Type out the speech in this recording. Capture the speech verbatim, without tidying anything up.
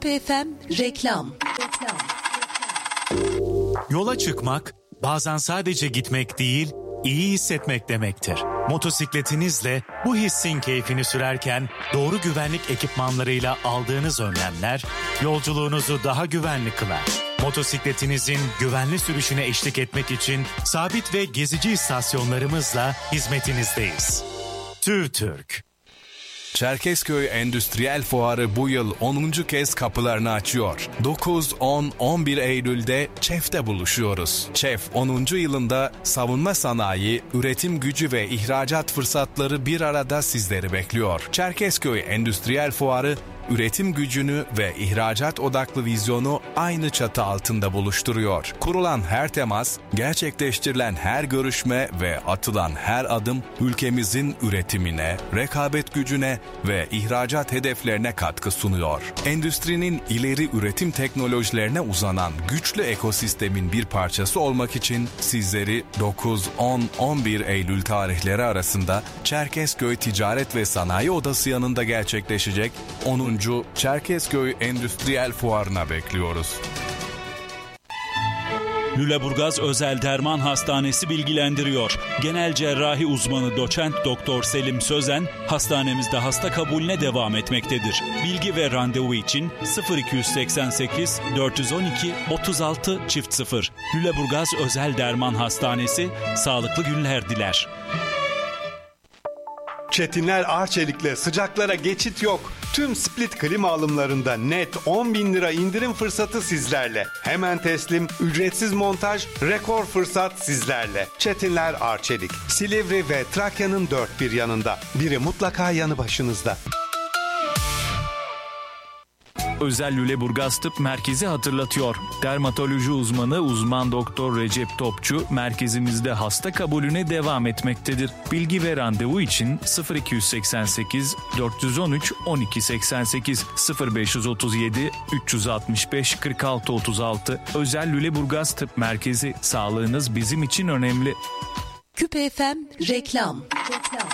Küpe F M reklam. Yola çıkmak bazen sadece gitmek değil, iyi hissetmek demektir. Motosikletinizle bu hissin keyfini sürerken doğru güvenlik ekipmanlarıyla aldığınız önlemler yolculuğunuzu daha güvenli kılar. Motosikletinizin güvenli sürüşüne eşlik etmek için sabit ve gezici istasyonlarımızla hizmetinizdeyiz. TÜVTÜRK. Çerkezköy Endüstriyel Fuarı bu yıl onuncu kez kapılarını açıyor. dokuz, on, on bir Eylül'de ÇEF'te buluşuyoruz. ÇEF onuncu yılında savunma sanayi, üretim gücü ve ihracat fırsatları bir arada sizleri bekliyor. Çerkezköy Endüstriyel Fuarı, üretim gücünü ve ihracat odaklı vizyonu aynı çatı altında buluşturuyor. Kurulan her temas, gerçekleştirilen her görüşme ve atılan her adım ülkemizin üretimine, rekabet gücüne ve ihracat hedeflerine katkı sunuyor. Endüstrinin ileri üretim teknolojilerine uzanan güçlü ekosistemin bir parçası olmak için sizleri dokuz, on, on bir Eylül tarihleri arasında Çerkezköy Ticaret ve Sanayi Odası yanında gerçekleşecek onuncu Çerkezköy Endüstriyel Fuarı'na bekliyoruz. Lüleburgaz Özel Derman Hastanesi bilgilendiriyor. Genel cerrahi uzmanı doçent doktor Selim Sözen hastanemizde hasta kabulüne devam etmektedir. Bilgi ve randevu için sıfır iki seksen sekiz dört on iki otuz altı sıfır. Lüleburgaz Özel Derman Hastanesi sağlıklı günler diler. Çetinler Arçelik'le sıcaklara geçit yok. Tüm split klima alımlarında net on bin lira indirim fırsatı sizlerle. Hemen teslim, ücretsiz montaj, rekor fırsat sizlerle. Çetinler Arçelik, Silivri ve Trakya'nın dört bir yanında. Biri mutlaka yanı başınızda. Özel Lüleburgaz Tıp Merkezi hatırlatıyor. Dermatoloji uzmanı uzman doktor Recep Topçu merkezimizde hasta kabulüne devam etmektedir. Bilgi ve randevu için sıfır iki seksen sekiz dört on üç on iki seksen sekiz sıfır beş otuz yedi üç altmış beş kırk altı otuz altı. Özel Lüleburgaz Tıp Merkezi, sağlığınız bizim için önemli. Küpe F M reklam.